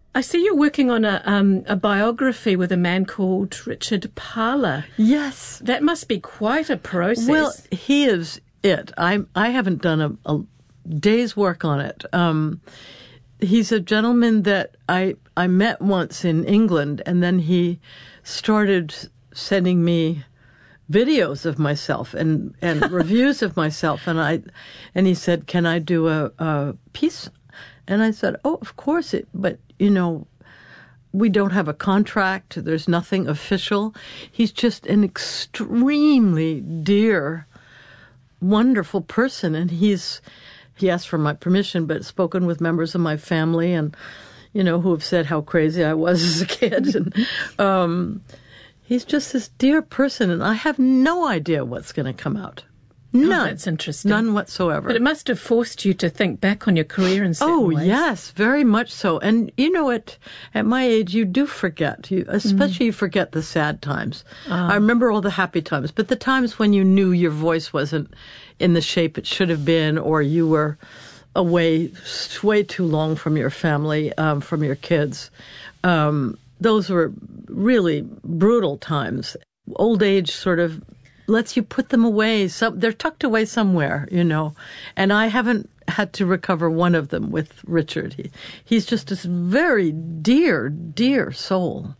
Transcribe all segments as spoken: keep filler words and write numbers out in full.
I see you're working on a um, a biography with a man called Richard Parler. Yes. That must be quite a process. Well, he is it. I I haven't done a, a day's work on it. Um, he's a gentleman that I I met once in England, and then he started sending me videos of myself and, and reviews of myself, and I and he said, "Can I do a, a piece?" And I said, "Oh, of course it, but you know, we don't have a contract. There's nothing official." He's just an extremely dear, wonderful person, and he's he asked for my permission, but spoken with members of my family, and you know, who have said how crazy I was as a kid, and um, he's just this dear person, and I have no idea what's going to come out. None. Oh, that's interesting. None whatsoever. But it must have forced you to think back on your career in certain oh, ways. yes, very much so. And you know, at at my age, you do forget. You especially mm. you forget the sad times. Ah. I remember all the happy times, but the times when you knew your voice wasn't in the shape it should have been, or you were away way too long from your family, um, from your kids, um, those were really brutal times. Old age sort of lets you put them away. Some, they're tucked away somewhere, you know. And I haven't had to recover one of them with Richard. He, he's just this very dear, dear soul.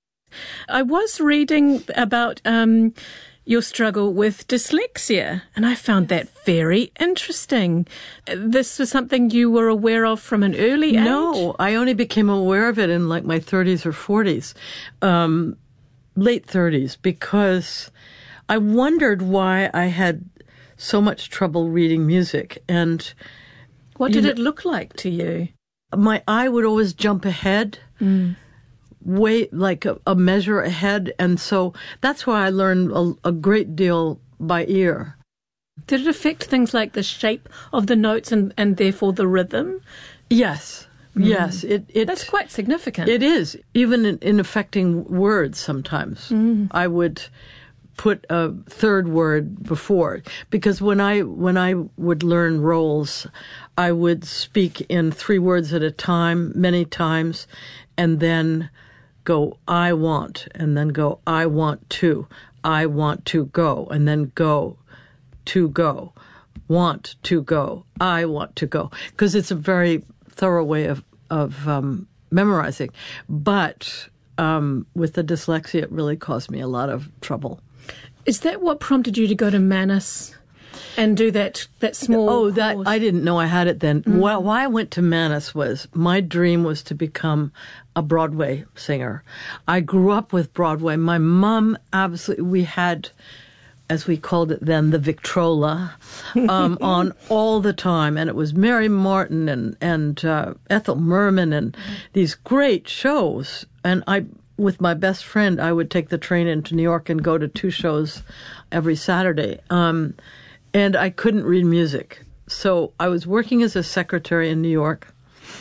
I was reading about um, your struggle with dyslexia, and I found that very interesting. This was something you were aware of from an early age? No, I only became aware of it in like my thirties or forties, um, late thirties, because I wondered why I had so much trouble reading music. And what did know, it look like to you? My eye would always jump ahead, mm. way like a, a measure ahead. And so that's why I learned a, a great deal by ear. Did it affect things like the shape of the notes and, and therefore the rhythm? Yes. Mm. Yes. It, it, That's quite significant. It is, even in, in affecting words sometimes. Mm. I would put a third word before, because when I when I would learn roles, I would speak in three words at a time, many times, and then go, "I want," and then go, "I want to," "I want to go," and then go, "to go," "want to go," "I want to go," because it's a very thorough way of of um, memorizing. But um, with the dyslexia, it really caused me a lot of trouble. Is that what prompted you to go to Manus and do that that small Oh, that course? I didn't know I had it then. Mm. Well, why I went to Manus was my dream was to become a Broadway singer. I grew up with Broadway. My mom absolutely, we had, as we called it then, the Victrola um, on all the time. And it was Mary Martin and, and uh, Ethel Merman and mm. these great shows. And I... with my best friend, I would take the train into New York and go to two shows every Saturday. Um, and I couldn't read music. So I was working as a secretary in New York,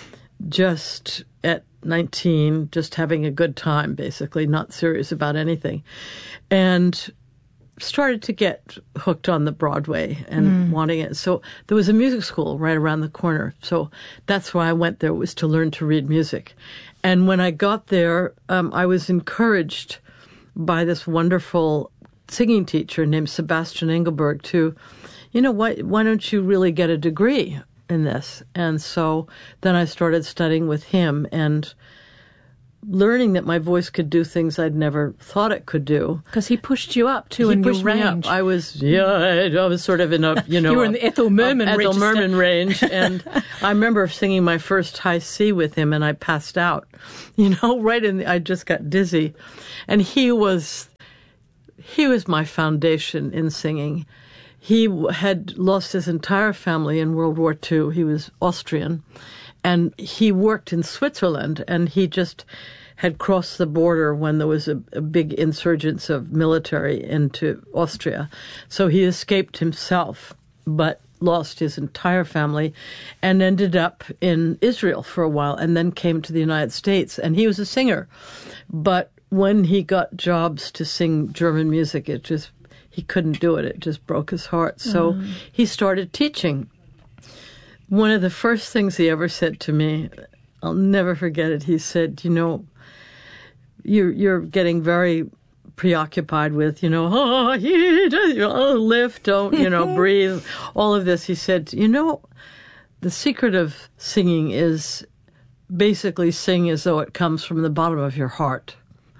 just at nineteen, just having a good time, basically, not serious about anything. And started to get hooked on the Broadway and mm. wanting it. So there was a music school right around the corner. So that's why I went there, was to learn to read music. And when I got there, um, I was encouraged by this wonderful singing teacher named Sebastian Engelberg to, you know, why, why don't you really get a degree in this? And so then I started studying with him and learning that my voice could do things I'd never thought it could do. Because he pushed you up, too, he in your pushed range. Me up. I was, yeah, I, I was sort of in a, you know. You were in the Ethel Merman Ethel register. Merman range. And I remember singing my first high C with him, and I passed out, you know, right in the, I just got dizzy. And he was, he was my foundation in singing. He had lost his entire family in World War Two. He was Austrian. And he worked in Switzerland, and he just had crossed the border when there was a, a big insurgence of military into Austria. So he escaped himself, but lost his entire family and ended up in Israel for a while and then came to the United States. And he was a singer. But when he got jobs to sing German music, it just, he couldn't do it. It just broke his heart. So mm. he started teaching. One of the first things he ever said to me, I'll never forget it. He said, you know, you're, you're getting very preoccupied with, you know, oh, he does, oh, lift, don't, you know, breathe, all of this. He said, you know, the secret of singing is basically sing as though it comes from the bottom of your heart.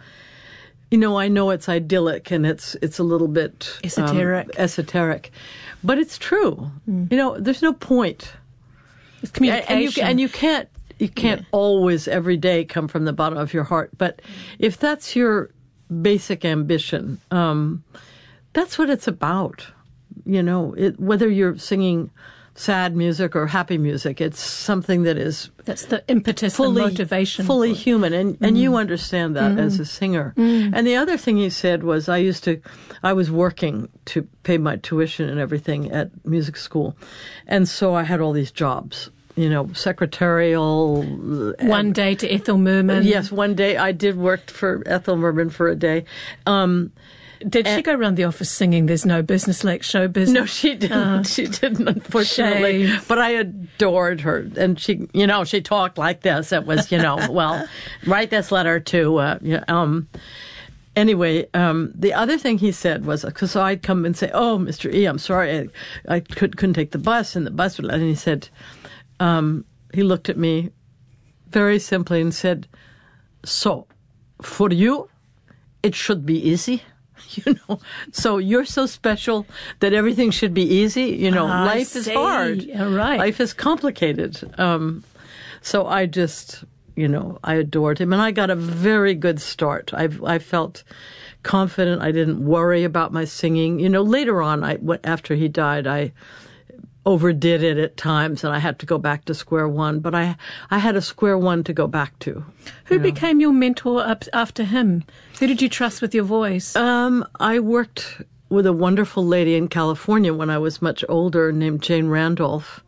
You know, I know it's idyllic and it's it's a little bit esoteric, um, esoteric, but it's true. Mm. You know, there's no point. It's communication, and you, and you can't you can't yeah. always every day come from the bottom of your heart. But if that's your basic ambition, um, that's what it's about. You know, it, whether you're singing sad music or happy music, it's something that is that's the impetus, fully, the motivation, fully human, and mm. and you understand that mm. as a singer. Mm. And the other thing he said was, I used to, I was working to pay my tuition and everything at music school, and so I had all these jobs. You know, secretarial. One day to Ethel Merman. Yes, one day I did work for Ethel Merman for a day. Um, Did she go around the office singing "There's no business like show business"? No, she didn't. Uh, she didn't, unfortunately. Shame. But I adored her, and she, you know, she talked like this. It was, you know, well, write this letter to. Uh, you know, um, anyway, um, the other thing he said was, because so I'd come and say, "Oh, Mister E, I'm sorry, I, I could, couldn't take the bus," and the bus would. And he said, um, he looked at me very simply and said, "So, for you, it should be easy." You know, so you're so special that everything should be easy. You know, I life see. is hard. All right. Life is complicated. Um, so I just, you know, I adored him, and I got a very good start. I I felt confident. I didn't worry about my singing. You know, later on, I after he died, I overdid it at times, and I had to go back to square one. But I I had a square one to go back to. Who you know. became your mentor up after him? Who did you trust with your voice? Um, I worked with a wonderful lady in California when I was much older named Jane Randolph.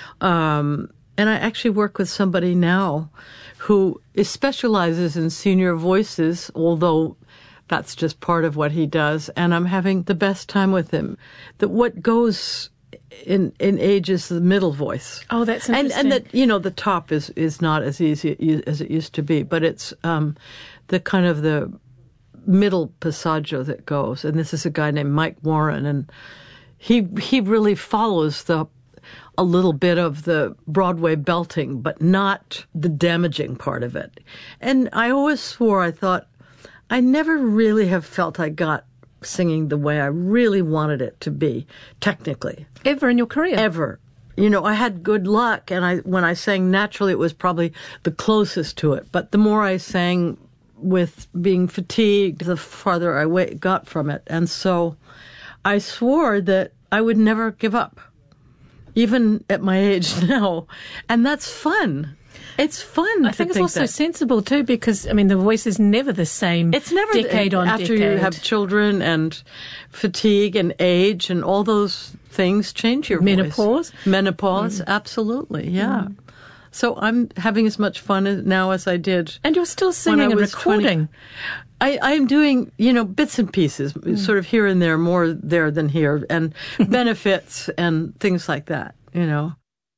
Um, and I actually work with somebody now who is specializes in senior voices, although that's just part of what he does. And I'm having the best time with him. That what goes in in age is the middle voice. Oh, that's interesting. And, and that, you know, the top is, is not as easy as it used to be, but it's um, the kind of the middle passaggio that goes. And this is a guy named Mike Warren, and he he really follows the a little bit of the Broadway belting, but not the damaging part of it. And I always swore, I thought, I never really have felt I got singing the way I really wanted it to be, technically. Ever in your career? Ever. You know, I had good luck, and I when I sang naturally, it was probably the closest to it. But the more I sang with being fatigued, the farther I w- got from it. And so I swore that I would never give up, even at my age now. And that's fun. It's fun. I think it's think also that. sensible too, because I mean the voice is never the same. It's never decade on after decade. you have children and fatigue and age and all those things change your menopause. voice. Menopause, mm. absolutely, yeah. Mm. So I'm having as much fun now as I did. And you're still singing and recording. twenty. I, I'm doing, you know, bits and pieces, mm. sort of here and there, more there than here, and benefits and things like that, you know.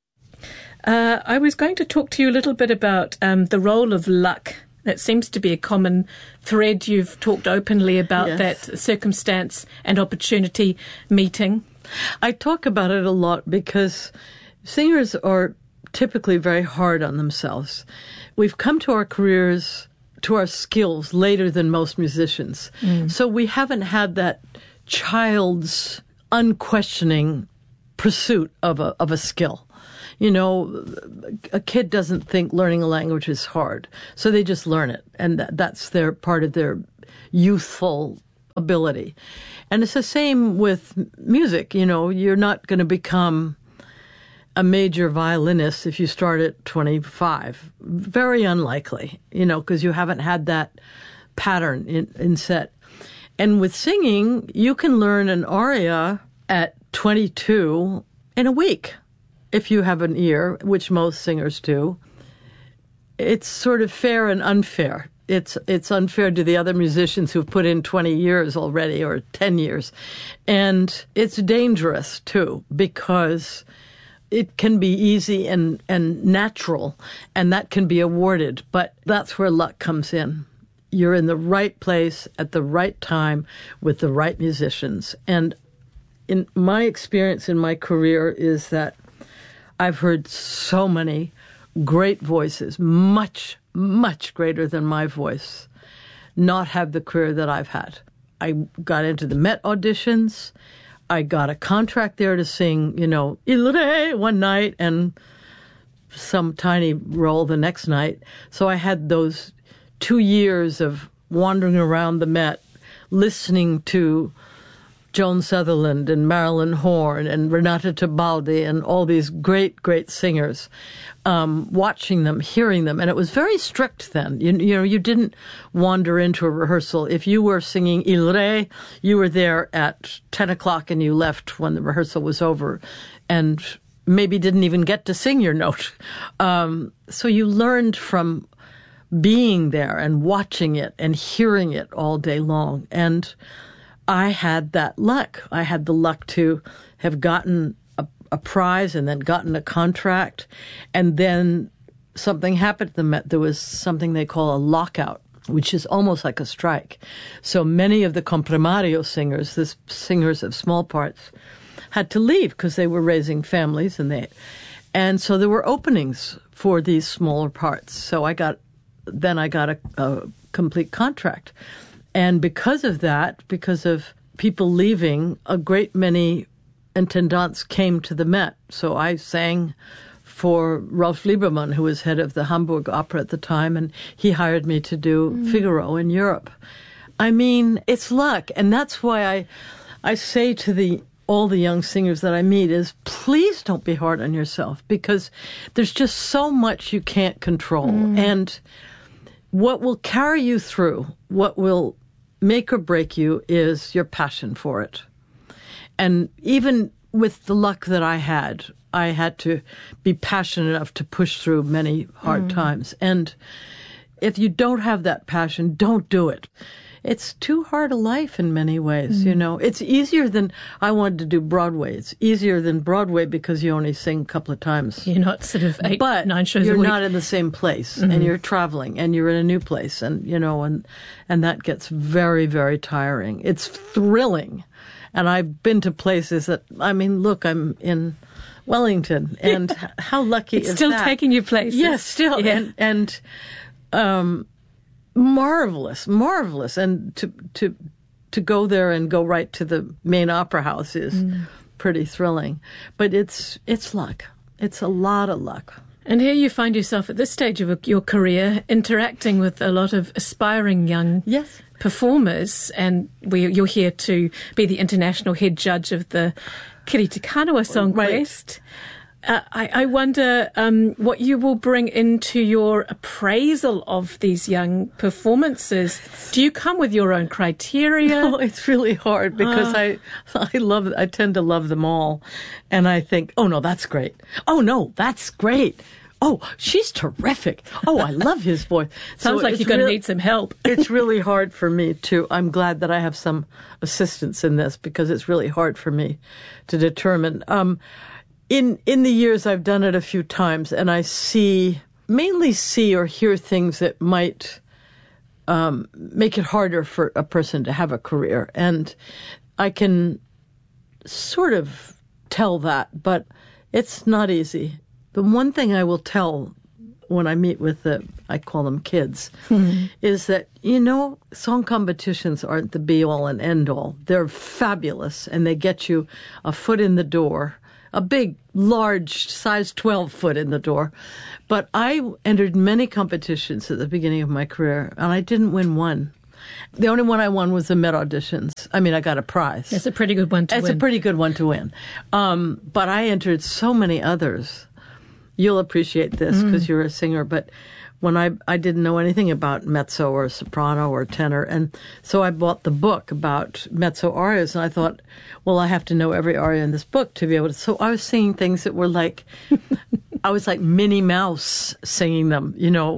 Uh, I was going to talk to you a little bit about um, the role of luck. That seems to be a common thread. You've talked openly about yes. that circumstance and opportunity meeting. I talk about it a lot because singers are typically very hard on themselves. We've come to our careers, to our skills later than most musicians. Mm. So we haven't had that child's unquestioning pursuit of a of a skill. You know, a kid doesn't think learning a language is hard, so they just learn it, and that, that's their part of their youthful ability. And it's the same with music. You know, you're not going to become a major violinist if you start at twenty-five. Very unlikely, you know, because you haven't had that pattern in, in set. And with singing, you can learn an aria at twenty-two in a week. If you have an ear, which most singers do. It's sort of fair and unfair. It's it's unfair to the other musicians who've put in twenty years already or ten years. And it's dangerous, too, because it can be easy and, and natural, and that can be awarded, but that's where luck comes in. You're in the right place at the right time with the right musicians. And in my experience in my career is that I've heard so many great voices, much, much greater than my voice, not have the career that I've had. I got into the Met auditions. I got a contract there to sing, you know, Il Re one night and some tiny role the next night. So I had those two years of wandering around the Met, listening to Joan Sutherland and Marilyn Horne and Renata Tebaldi and all these great, great singers, um, watching them, hearing them. And it was very strict then. You, you know, you didn't wander into a rehearsal. If you were singing Il Re, you were there at ten o'clock and you left when the rehearsal was over and maybe didn't even get to sing your note. Um, so you learned from being there and watching it and hearing it all day long. And I had that luck. I had the luck to have gotten a, a prize and then gotten a contract. And then something happened at the Met. There was something they call a lockout, which is almost like a strike. So many of the comprimario singers, the singers of small parts, had to leave because they were raising families. And they, and so there were openings for these smaller parts. So I got, then I got a, a complete contract. And because of that, because of people leaving, a great many intendants came to the Met. So I sang for Rolf Liebermann, who was head of the Hamburg Opera at the time, and he hired me to do mm. Figaro in Europe. I mean, it's luck. And that's why I I say to the all the young singers that I meet is, please don't be hard on yourself, because there's just so much you can't control. Mm. And what will carry you through, what will make or break you is your passion for it. And even with the luck that I had, I had to be passionate enough to push through many hard mm. times. And if you don't have that passion, don't do it. It's too hard a life in many ways, mm. you know. It's easier than, I wanted to do Broadway. It's easier than Broadway because you only sing a couple of times. You're not sort of eight, but nine shows a week. week. You're not in the same place, mm-hmm. and you're traveling, and you're in a new place, and, you know, and, and that gets very, very tiring. It's thrilling. And I've been to places that, I mean, look, I'm in Wellington, and how lucky it's is still that? Still taking you places. Yes, still. Yeah. And, and um, marvelous, marvelous. And to to to go there and go right to the main opera house is mm. pretty thrilling. But it's it's luck. It's a lot of luck. And here you find yourself at this stage of your career interacting with a lot of aspiring young yes. performers, and we, you're here to be the international head judge of the Kiri Te Kanawa Song right. Quest. Uh, I, I wonder um, what you will bring into your appraisal of these young performances. Do you come with your own criteria? No, it's really hard because uh. I I love I tend to love them all, and I think, oh no, that's great. Oh no, that's great. Oh, she's terrific. Oh, I love his voice. Sounds so like you're going to need some help. It's really hard for me to, I'm glad that I have some assistance in this because it's really hard for me to determine. Um, in in the years I've done it a few times, and I see, mainly see or hear things that might um, make it harder for a person to have a career. And I can sort of tell that, but it's not easy. The one thing I will tell when I meet with the, I call them kids, mm-hmm. is that, you know, song competitions aren't the be-all and end-all. They're fabulous, and they get you a foot in the door, a big, large, size twelve foot in the door. But I entered many competitions at the beginning of my career, and I didn't win one. The only one I won was the Met auditions. I mean, I got a prize. It's a pretty good one to it's win. It's a pretty good one to win. Um, but I entered so many others. You'll appreciate this because mm. you're a singer, but when I I didn't know anything about mezzo or soprano or tenor, and so I bought the book about mezzo arias, and I thought, well, I have to know every aria in this book to be able to. So I was singing things that were like, I was like Minnie Mouse singing them, you know.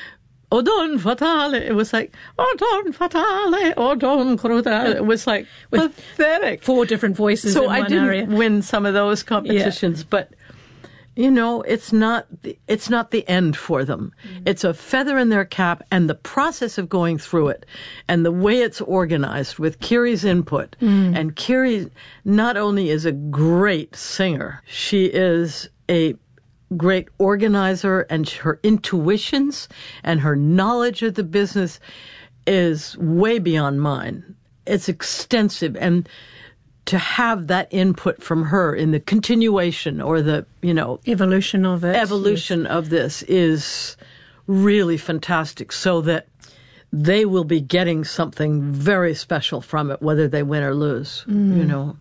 O don fatale. It was like, O don fatale, O don crudele. It was like with pathetic. Four different voices so in I one didn't area. win some of those competitions, yeah. but you know, it's not the, it's not the end for them. Mm. It's a feather in their cap, and the process of going through it and the way it's organized with Kiri's input. Mm. And Kiri not only is a great singer, she is a great organizer, and her intuitions and her knowledge of the business is way beyond mine. It's extensive, and to have that input from her in the continuation or the, you know, evolution of it, evolution yes. of this is really fantastic, so that they will be getting something very special from it, whether they win or lose, mm. you know.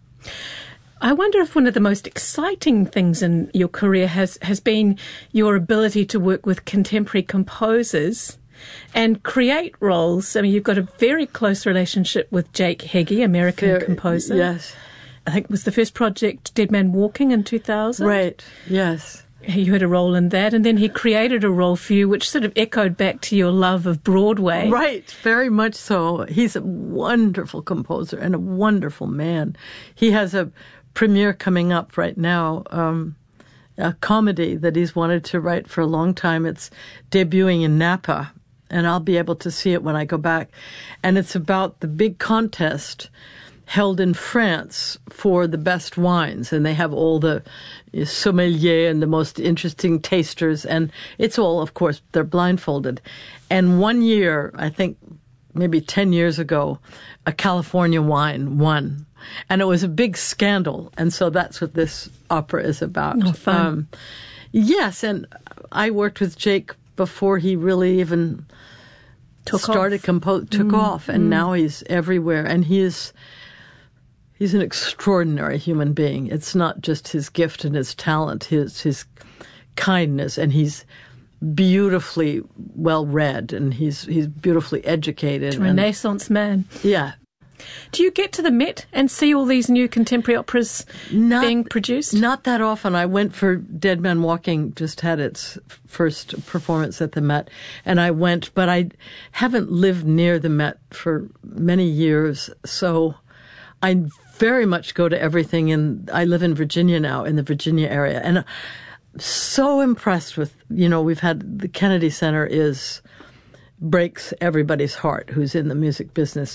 I wonder if one of the most exciting things in your career has, has been your ability to work with contemporary composers and create roles. I mean, you've got a very close relationship with Jake Heggie, American very, composer. Yes. I think it was the first project, Dead Man Walking, in two thousand. Right, yes. You had a role in that, and then he created a role for you which sort of echoed back to your love of Broadway. Right, very much so. He's a wonderful composer and a wonderful man. He has a premiere coming up right now, um, a comedy that he's wanted to write for a long time. It's debuting in Napa, and I'll be able to see it when I go back. And it's about the big contest held in France for the best wines, and they have all the sommelier and the most interesting tasters, and it's all, of course, they're blindfolded. And one year, I think maybe ten years ago, a California wine won. And it was a big scandal, and so that's what this opera is about. Oh, fun. Um, yes, and I worked with Jake before he really even took started off. Compo- took mm, off, and mm. now he's everywhere. And he is he's an extraordinary human being. It's not just his gift and his talent, his his kindness, and he's beautifully well read, and he's he's beautifully educated. A Renaissance man. Yeah. Do you get to the Met and see all these new contemporary operas not, being produced? Not that often. I went for Dead Man Walking, just had its first performance at the Met, and I went, but I haven't lived near the Met for many years, so I very much go to everything, and I live in Virginia now, in the Virginia area, and I'm so impressed with, you know, we've had, the Kennedy Center is, breaks everybody's heart who's in the music business.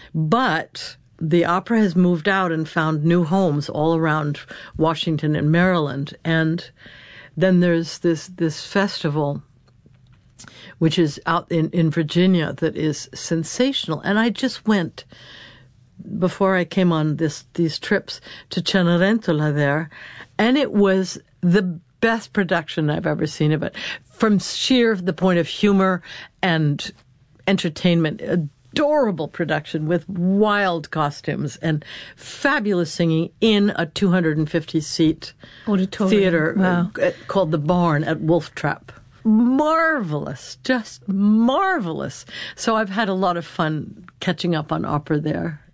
But the opera has moved out and found new homes all around Washington and Maryland. And then there's this this festival, which is out in, in Virginia, that is sensational. And I just went, before I came on this these trips, to Cenerentola there, and it was the best production I've ever seen of it, from sheer the point of humor and entertainment. Adorable production with wild costumes and fabulous singing in a two hundred fifty seat auditorium theater wow. uh, called The Barn at Wolf Trap. Marvelous, just marvelous. So I've had a lot of fun catching up on opera there.